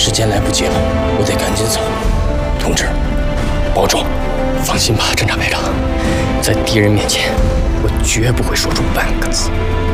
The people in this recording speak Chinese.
时间来不及了，我得赶紧走。同志，保重。放心吧，侦察排长，在敌人面前，我绝不会说出半个字。